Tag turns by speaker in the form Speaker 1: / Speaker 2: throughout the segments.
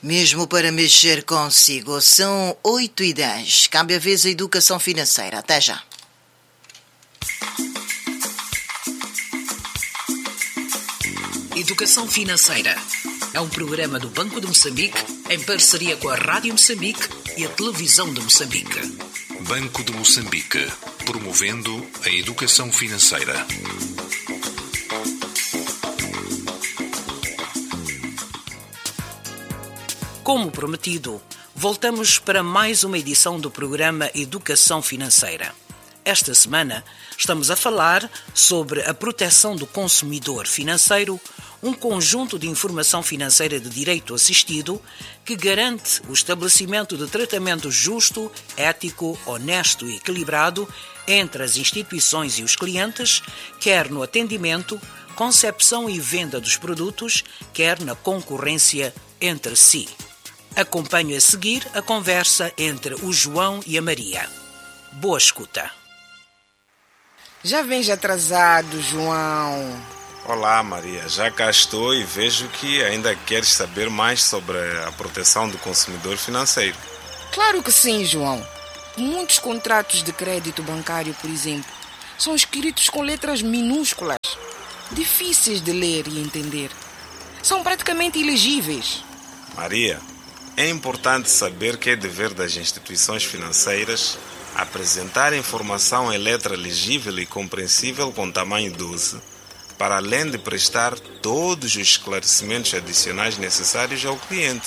Speaker 1: Mesmo para mexer consigo, são 8h10. Cabe a vez a educação financeira. Até já.
Speaker 2: Educação Financeira é um programa do Banco de Moçambique em parceria com a Rádio Moçambique e a Televisão de Moçambique.
Speaker 3: Banco de Moçambique, promovendo a educação financeira.
Speaker 2: Como prometido, voltamos para mais uma edição do programa Educação Financeira. Esta semana estamos a falar sobre a proteção do consumidor financeiro, um conjunto de informação financeira de direito assistido que garante o estabelecimento de tratamento justo, ético, honesto e equilibrado entre as instituições e os clientes, quer no atendimento, concepção e venda dos produtos, quer na concorrência entre si. Acompanho a seguir a conversa entre o João e a Maria. Boa escuta.
Speaker 4: Já vens atrasado, João.
Speaker 5: Olá, Maria. Já cá estou e vejo que ainda queres saber mais sobre a proteção do consumidor financeiro.
Speaker 4: Claro que sim, João. Muitos contratos de crédito bancário, por exemplo, são escritos com letras minúsculas, difíceis de ler e entender. São praticamente ilegíveis.
Speaker 5: Maria, é importante saber que é dever das instituições financeiras apresentar informação em letra legível e compreensível com tamanho 12, para além de prestar todos os esclarecimentos adicionais necessários ao cliente.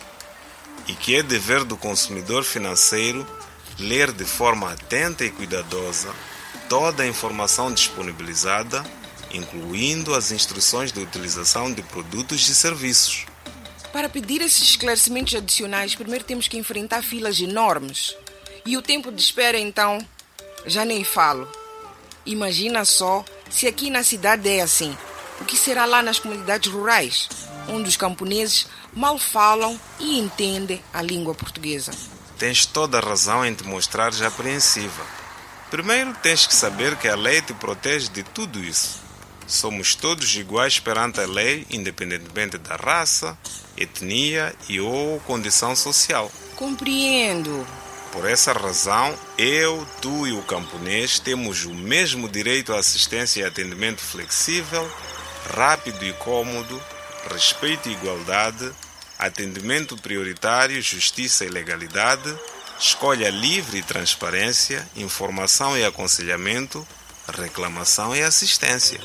Speaker 5: E que é dever do consumidor financeiro ler de forma atenta e cuidadosa toda a informação disponibilizada, incluindo as instruções de utilização de produtos e serviços.
Speaker 4: Para pedir esses esclarecimentos adicionais, primeiro temos que enfrentar filas enormes. E o tempo de espera, então, já nem falo. Imagina só se aqui na cidade é assim. O que será lá nas comunidades rurais, onde os camponeses mal falam e entendem a língua portuguesa?
Speaker 5: Tens toda a razão em te mostrares apreensiva. Primeiro tens que saber que a lei te protege de tudo isso. Somos todos iguais perante a lei, independentemente da raça, etnia e ou condição social.
Speaker 4: Compreendo.
Speaker 5: Por essa razão, eu, tu e o camponês temos o mesmo direito à assistência e atendimento flexível, rápido e cômodo, respeito e igualdade, atendimento prioritário, justiça e legalidade, escolha livre e transparência, informação e aconselhamento, reclamação e assistência.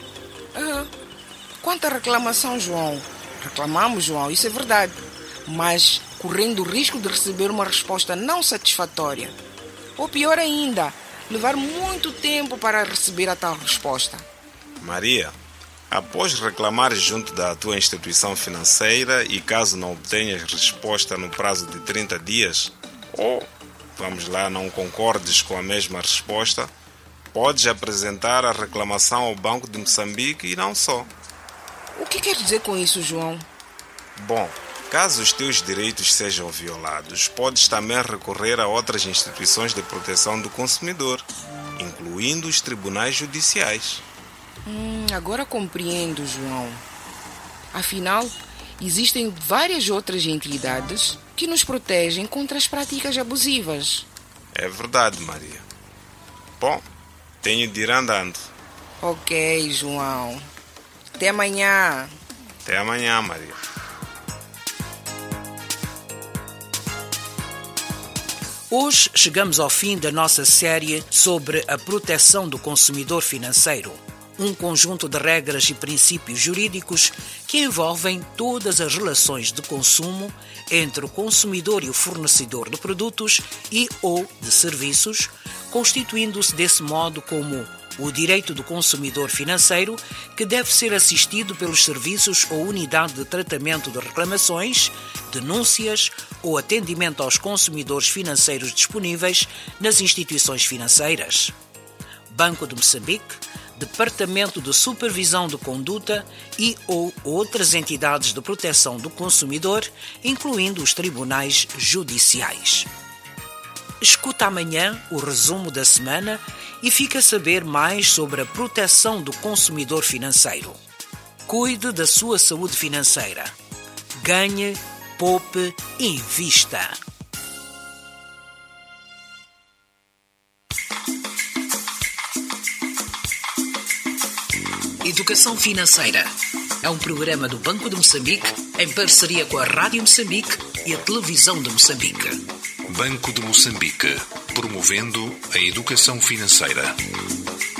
Speaker 4: Quanto à reclamação, João? Reclamamos, João, isso é verdade. Mas correndo o risco de receber uma resposta não satisfatória. Ou pior ainda, levar muito tempo para receber a tal resposta.
Speaker 5: Maria, após reclamar junto da tua instituição financeira e caso não obtenhas resposta no prazo de 30 dias, ou, não concordes com a mesma resposta, podes apresentar a reclamação ao Banco de Moçambique e não só.
Speaker 4: O que quer dizer com isso, João?
Speaker 5: Bom, caso os teus direitos sejam violados, podes também recorrer a outras instituições de proteção do consumidor, incluindo os tribunais judiciais.
Speaker 4: Agora compreendo, João. Afinal, existem várias outras entidades que nos protegem contra as práticas abusivas.
Speaker 5: É verdade, Maria. Bom, tenho de ir andando.
Speaker 4: Ok, João. Até amanhã.
Speaker 5: Até amanhã, Maria.
Speaker 2: Hoje chegamos ao fim da nossa série sobre a proteção do consumidor financeiro, um conjunto de regras e princípios jurídicos que envolvem todas as relações de consumo entre o consumidor e o fornecedor de produtos e ou de serviços, constituindo-se desse modo como o direito do consumidor financeiro, que deve ser assistido pelos serviços ou unidade de tratamento de reclamações, denúncias ou atendimento aos consumidores financeiros disponíveis nas instituições financeiras. Banco de Moçambique, Departamento de Supervisão de Conduta e ou outras entidades de proteção do consumidor, incluindo os tribunais judiciais. Escuta amanhã o resumo da semana e fica a saber mais sobre a proteção do consumidor financeiro. Cuide da sua saúde financeira. Ganhe Poupe e invista. Educação Financeira é um programa do Banco de Moçambique em parceria com a Rádio Moçambique e a Televisão de Moçambique.
Speaker 3: Banco de Moçambique, promovendo a educação financeira.